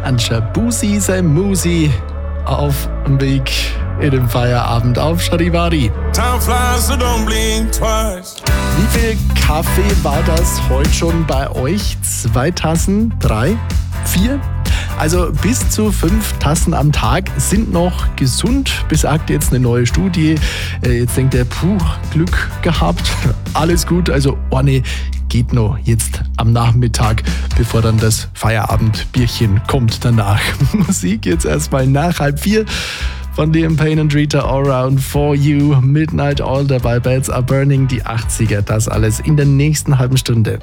An Shabusi sein Musi auf dem Weg in den Feierabend auf Charivari. Time flies, so don't blink twice. Wie viel Kaffee war das heute schon bei euch? 2 Tassen? 3? 4? Also bis zu 5 Tassen am Tag sind noch gesund, besagt jetzt eine neue Studie. Jetzt denkt ihr, Glück gehabt, alles gut. Also ohne geht noch jetzt am Nachmittag, bevor dann das Feierabendbierchen kommt danach. Musik jetzt erstmal nach 3:30 von Liam Payne und Rita Ora und For You, Midnight All, dabei Beds Are Burning, die 80er, das alles in der nächsten halben Stunde.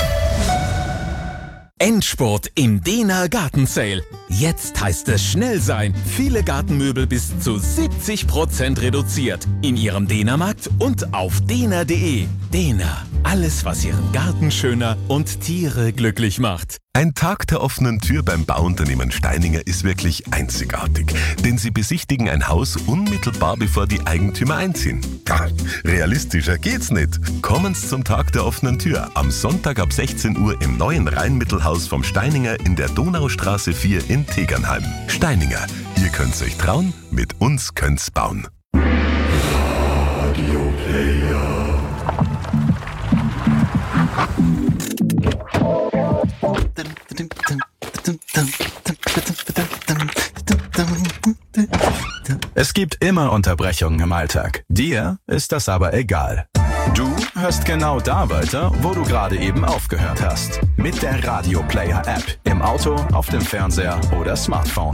Endspurt im Dehner Gartensale. Jetzt heißt es schnell sein. Viele Gartenmöbel bis zu 70% reduziert. In Ihrem Dehnermarkt und auf dehner.de. Dehner. Alles, was Ihren Garten schöner und Tiere glücklich macht. Ein Tag der offenen Tür beim Bauunternehmen Steininger ist wirklich einzigartig, denn sie besichtigen ein Haus unmittelbar bevor die Eigentümer einziehen. Realistischer geht's nicht. Kommen Sie zum Tag der offenen Tür am Sonntag ab 16 Uhr im neuen Rheinmittelhaus vom Steininger in der Donaustraße 4 in Tegernheim. Steininger, ihr könnt's euch trauen, mit uns könnt's bauen. Radio Player. Es gibt immer Unterbrechungen im Alltag. Dir ist das aber egal. Du hörst genau da weiter, wo du gerade eben aufgehört hast. Mit der Radio Player App. Im Auto, auf dem Fernseher oder Smartphone.